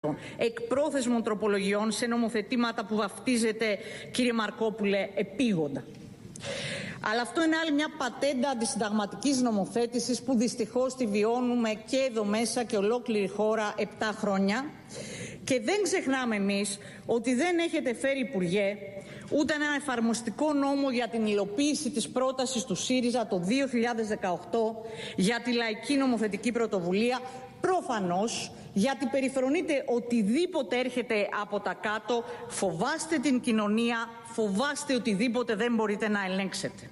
άρθρωτων, εκπρόθεσμων τροπολογιών σε νομοθετήματα που βαφτίζεται, κύριε Μαρκόπουλε, επίγοντα. Αλλά αυτό είναι άλλη μια πατέντα αντισυνταγματικής νομοθέτησης που δυστυχώς τη βιώνουμε και εδώ μέσα και ολόκληρη χώρα 7 χρόνια. Και δεν ξεχνάμε εμείς ότι δεν έχετε φέρει, Υπουργέ, ούτε ένα εφαρμοστικό νόμο για την υλοποίηση της πρότασης του ΣΥΡΙΖΑ το 2018 για τη λαϊκή νομοθετική πρωτοβουλία. Προφανώς, γιατί περιφρονείτε οτιδήποτε έρχεται από τα κάτω, φοβάστε την κοινωνία, φοβάστε οτιδήποτε δεν μπορείτε να ελέγξετε.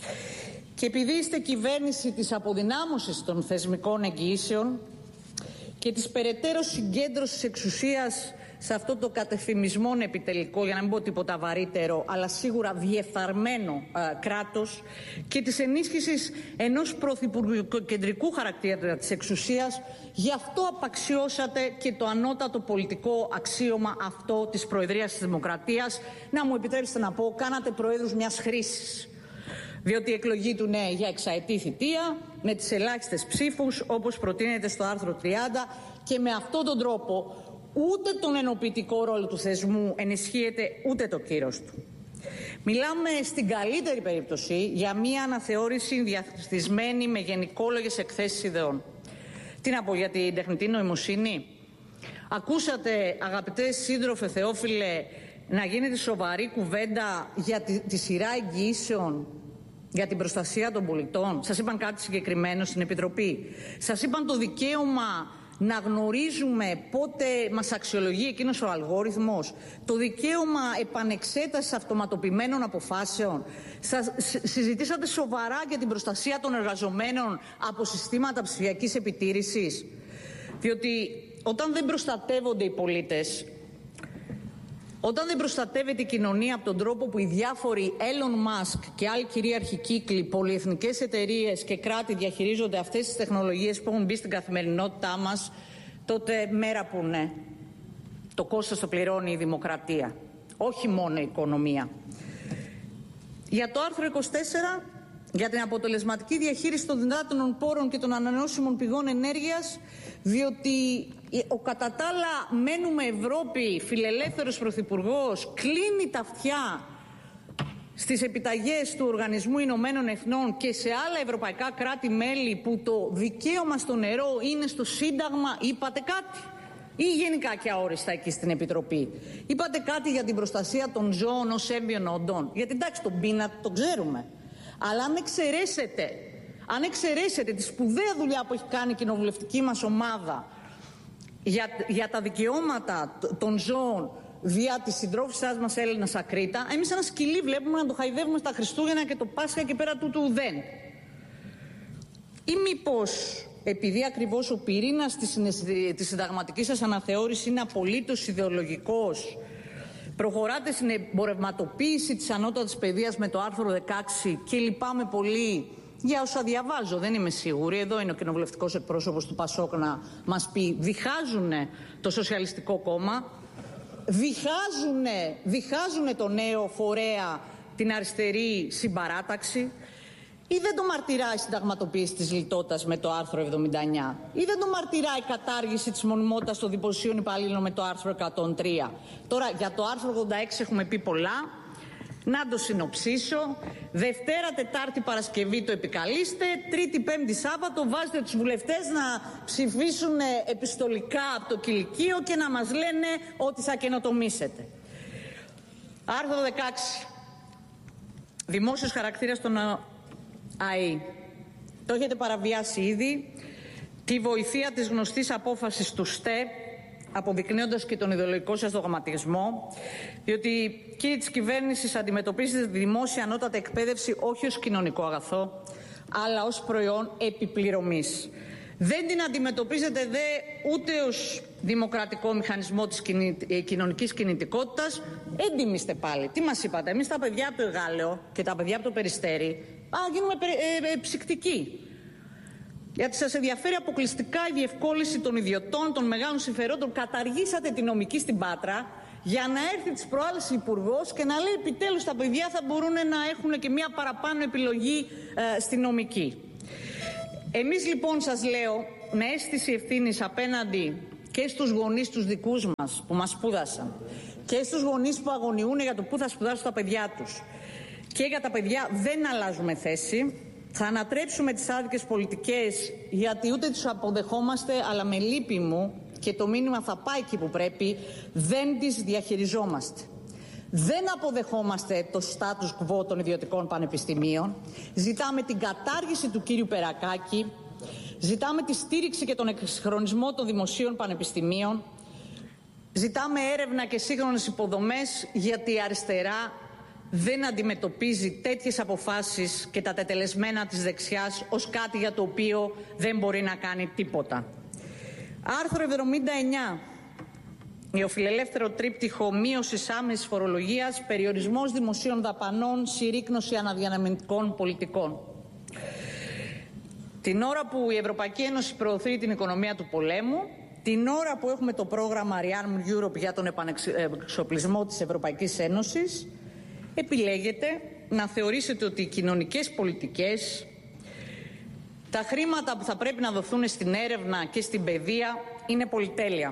Και επειδή είστε κυβέρνηση της αποδυνάμωσης των θεσμικών εγγυήσεων και της περαιτέρω συγκέντρωσης εξουσίας σε αυτό το κατεφημισμόν επιτελικό, για να μην πω τίποτα βαρύτερο, αλλά σίγουρα διεφθαρμένο κράτος, και της ενίσχυσης ενός πρωθυπουργοκεντρικού χαρακτήρα της εξουσίας, γι' αυτό απαξιώσατε και το ανώτατο πολιτικό αξίωμα αυτό της Προεδρίας της Δημοκρατίας. Να μου επιτρέψετε να πω, κάνατε προέδρους μιας χρήσης. Διότι η εκλογή του είναι για εξαετή θητεία, με τις ελάχιστες ψήφους, όπως προτείνεται στο άρθρο 30, και με αυτόν τον τρόπο ούτε τον ενοποιητικό ρόλο του θεσμού ενισχύεται, ούτε το κύρος του. Μιλάμε στην καλύτερη περίπτωση για μια αναθεώρηση διαθυσμένη με γενικόλογες εκθέσεις ιδεών. Τι να πω για την τεχνητή νοημοσύνη? Ακούσατε, αγαπητέ σύντροφε Θεόφιλε, να γίνεται σοβαρή κουβέντα για τη σειρά εγγυήσεων για την προστασία των πολιτών? Σας είπαν κάτι συγκεκριμένο στην Επιτροπή? Σας είπαν το δικαίωμα να γνωρίζουμε πότε μας αξιολογεί εκείνος ο αλγόριθμος, το δικαίωμα επανεξέτασης αυτοματοποιημένων αποφάσεων? Συζητήσατε σοβαρά για την προστασία των εργαζομένων από συστήματα ψηφιακής επιτήρησης? Διότι όταν δεν προστατεύονται οι πολίτες, όταν δεν προστατεύεται η κοινωνία από τον τρόπο που οι διάφοροι Elon Musk και άλλοι κυρίαρχοι κύκλοι, πολυεθνικές εταιρείες και κράτη διαχειρίζονται αυτές τις τεχνολογίες που έχουν μπει στην καθημερινότητά μας, τότε μέρα που ναι, το κόστος το πληρώνει η δημοκρατία, όχι μόνο η οικονομία. Για το άρθρο 24, για την αποτελεσματική διαχείριση των δυνάτων πόρων και των ανανεώσιμων πηγών ενέργειας, διότι ο κατά τα άλλα μένουμε Ευρώπη, φιλελεύθερος πρωθυπουργός, κλείνει τα αυτιά στις επιταγές του Οργανισμού Ηνωμένων Εθνών και σε άλλα ευρωπαϊκά κράτη-μέλη που το δικαίωμα στο νερό είναι στο Σύνταγμα. Είπατε κάτι? Ή γενικά και αόριστα εκεί στην Επιτροπή? Είπατε κάτι για την προστασία των ζώων ως έμβιων όντων? Γιατί εντάξει, τον πείνα το ξέρουμε. Αλλά αν εξαιρέσετε τη σπουδαία δουλειά που έχει κάνει η κοινοβουλευτική μας ομάδα για τα δικαιώματα των ζώων δια της συντρόφισσάς μας Έλενας Ακρίτα, εμείς ένα σκυλί βλέπουμε να το χαϊδεύουμε στα Χριστούγεννα και το Πάσχα και πέρα τούτου ουδέν? Ή μήπως επειδή ακριβώς ο πυρήνας της συνταγματικής σας αναθεώρησης είναι απολύτως ιδεολογικός, προχωράτε στην εμπορευματοποίηση της ανώτατης παιδείας με το άρθρο 16 και λυπάμαι πολύ για όσα διαβάζω, δεν είμαι σίγουρη, εδώ είναι ο κοινοβουλευτικός εκπρόσωπος του ΠΑΣΟΚ να μας πει, διχάζουν το Σοσιαλιστικό Κόμμα, διχάζουν το νέο φορέα, την αριστερή συμπαράταξη, ή δεν το μαρτυράει η συνταγματοποίηση της λιτότητας με το άρθρο 79, ή δεν το μαρτυράει η κατάργηση της μονιμότητας των δημοσίων υπαλλήλων με το άρθρο 103. Τώρα για το άρθρο 86 έχουμε πει πολλά. Να το συνοψίσω. Δευτέρα, Τετάρτη, Παρασκευή το επικαλείστε. Τρίτη, Πέμπτη, Σάββατο βάζετε τους βουλευτές να ψηφίσουν επιστολικά από το κηλικείο και να μας λένε ότι θα καινοτομήσετε. Άρθρο 16. Δημόσιος χαρακτήρας των ΑΕΗ. Το έχετε παραβιάσει ήδη. Τη βοηθεία της γνωστής απόφασης του ΣΤΕ, αποδεικνύοντας και τον ιδεολογικό σας δογματισμό, διότι, κύριοι της κυβέρνησης, αντιμετωπίζετε τη δημόσια ανώτατη εκπαίδευση όχι ως κοινωνικό αγαθό, αλλά ως προϊόν επιπληρωμής. Δεν την αντιμετωπίζετε δε ούτε ως δημοκρατικό μηχανισμό της κοινωνικής κινητικότητας. Έντιμοι είστε πάλι. Τι μας είπατε? Εμείς τα παιδιά από το Εγάλεο και τα παιδιά από το Περιστέρι γίνουμε ψυκτικοί. Γιατί σας ενδιαφέρει αποκλειστικά η διευκόλυνση των ιδιωτών, των μεγάλων συμφερόντων. Καταργήσατε τη νομική στην Πάτρα για να έρθει τις προάλλες υπουργός και να λέει επιτέλους τα παιδιά θα μπορούν να έχουν και μια παραπάνω επιλογή στη νομική. Εμείς λοιπόν, σας λέω, με αίσθηση ευθύνης απέναντι και στους γονείς τους δικούς μας που μας σπούδασαν και στους γονείς που αγωνιούν για το πού θα σπουδάσουν τα παιδιά τους και για τα παιδιά δεν αλλάζουμε θέση. Θα ανατρέψουμε τις άδικες πολιτικές, γιατί ούτε τους αποδεχόμαστε, αλλά με λύπη μου, και το μήνυμα θα πάει εκεί που πρέπει, δεν τις διαχειριζόμαστε. Δεν αποδεχόμαστε το status quo των ιδιωτικών πανεπιστημίων. Ζητάμε την κατάργηση του κύριου Περακάκη. Ζητάμε τη στήριξη και τον εξυγχρονισμό των δημοσίων πανεπιστημίων. Ζητάμε έρευνα και σύγχρονες υποδομές, γιατί η αριστερά δεν αντιμετωπίζει τέτοιες αποφάσεις και τα τετελεσμένα της δεξιάς ως κάτι για το οποίο δεν μπορεί να κάνει τίποτα. Άρθρο 79. Νεοφιλελεύθερο τρίπτυχο μείωσης άμεσης φορολογίας, περιορισμός δημοσίων δαπανών, συρρίκνωση αναδιανεμητικών πολιτικών. Την ώρα που η Ευρωπαϊκή Ένωση προωθεί την οικονομία του πολέμου, την ώρα που έχουμε το πρόγραμμα Rearm Europe για τον επανεξοπλισμό της Ευρωπαϊκής Ένωσης, επιλέγετε να θεωρήσετε ότι οι κοινωνικές πολιτικές, τα χρήματα που θα πρέπει να δοθούν στην έρευνα και στην παιδεία είναι πολυτέλεια.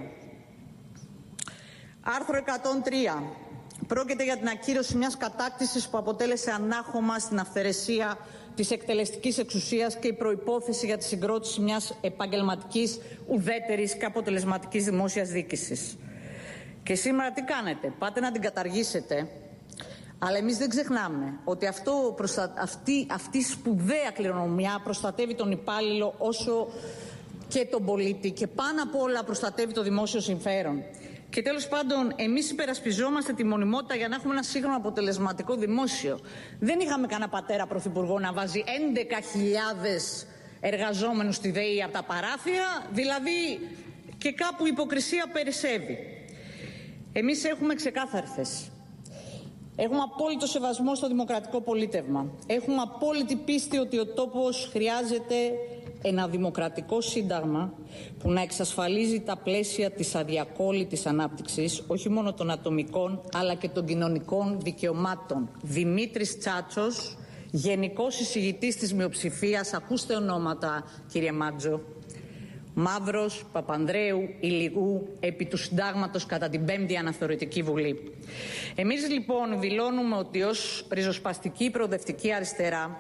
Άρθρο 103. Πρόκειται για την ακύρωση μιας κατάκτησης που αποτέλεσε ανάχωμα στην αυθαιρεσία της εκτελεστικής εξουσίας και η προϋπόθεση για τη συγκρότηση μιας επαγγελματικής, ουδέτερης και αποτελεσματικής δημόσιας διοίκησης. Και σήμερα τι κάνετε? Πάτε να την καταργήσετε. Αλλά εμείς δεν ξεχνάμε ότι αυτή η σπουδαία κληρονομιά προστατεύει τον υπάλληλο όσο και τον πολίτη και πάνω απ' όλα προστατεύει το δημόσιο συμφέρον. Και τέλος πάντων, εμείς υπερασπιζόμαστε τη μονιμότητα για να έχουμε ένα σύγχρονο αποτελεσματικό δημόσιο. Δεν είχαμε κανένα πατέρα πρωθυπουργό να βάζει 11.000 εργαζόμενους στη ΔΕΗ από τα παράθυρα, δηλαδή και κάπου η υποκρισία περισσεύει. Εμείς έχουμε ξεκάθαρη θέση. Έχουμε απόλυτο σεβασμό στο δημοκρατικό πολίτευμα. Έχουμε απόλυτη πίστη ότι ο τόπος χρειάζεται ένα δημοκρατικό σύνταγμα που να εξασφαλίζει τα πλαίσια της αδιακόλλητης ανάπτυξης, όχι μόνο των ατομικών, αλλά και των κοινωνικών δικαιωμάτων. Δημήτρης Τσάτσος, γενικός εισηγητής της μειοψηφίας, ακούστε ονόματα κύριε Μάτζο, Μαύρος, Παπανδρέου, Ηλιγού, επί του συντάγματος κατά την 5η Αναθεωρητική Βουλή. Εμείς λοιπόν δηλώνουμε ότι ως ριζοσπαστική προοδευτική αριστερά,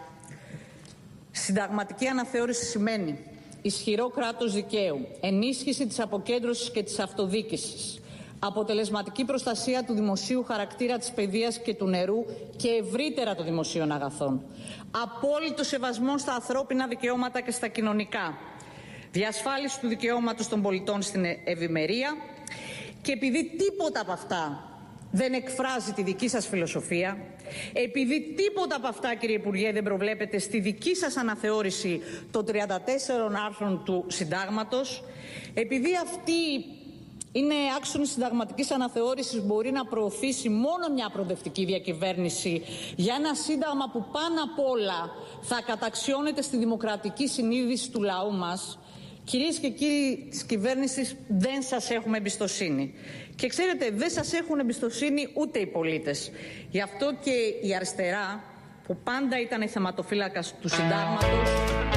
συνταγματική αναθεώρηση σημαίνει ισχυρό κράτος δικαίου, ενίσχυση της αποκέντρωσης και της αυτοδιοίκησης, αποτελεσματική προστασία του δημοσίου χαρακτήρα της παιδείας και του νερού και ευρύτερα των δημοσίων αγαθών, απόλυτο σεβασμό στα ανθρώπινα δικαιώματα και στα κοινωνικά, διασφάλιση του δικαιώματος των πολιτών στην ευημερία, και επειδή τίποτα από αυτά δεν εκφράζει τη δική σας φιλοσοφία, επειδή τίποτα από αυτά, κύριε Υπουργέ, δεν προβλέπεται στη δική σας αναθεώρηση των 34 άρθρων του συντάγματος, επειδή αυτή είναι άξονες συνταγματικής αναθεώρησης, μπορεί να προωθήσει μόνο μια προοδευτική διακυβέρνηση για ένα σύνταγμα που πάνω απ' όλα θα καταξιώνεται στη δημοκρατική συνείδηση του λαού μας, κυρίες και κύριοι της κυβέρνησης, δεν σας έχουμε εμπιστοσύνη. Και ξέρετε, δεν σας έχουν εμπιστοσύνη ούτε οι πολίτες. Γι' αυτό και η αριστερά, που πάντα ήταν η θεματοφύλακας του συντάγματος,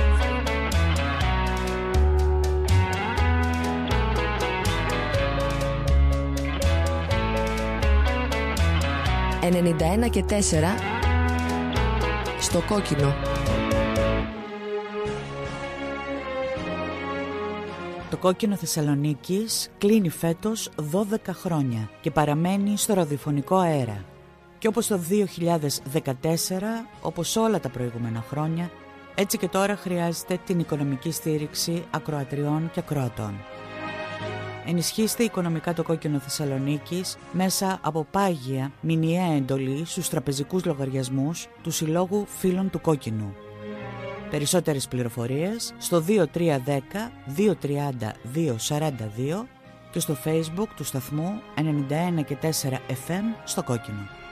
91,4 στο κόκκινο. Το κόκκινο Θεσσαλονίκης κλείνει φέτος 12 χρόνια και παραμένει στο ραδιοφωνικό αέρα. Και όπως το 2014, όπως όλα τα προηγούμενα χρόνια, έτσι και τώρα χρειάζεται την οικονομική στήριξη ακροατριών και ακροατών. Ενισχύστε οικονομικά το κόκκινο Θεσσαλονίκης μέσα από πάγια μηνιαία εντολή στους τραπεζικούς λογαριασμούς του Συλλόγου Φίλων του Κόκκινου. Περισσότερες πληροφορίες στο 2310 230 242 και στο Facebook του σταθμού 91,4 FM στο κόκκινο.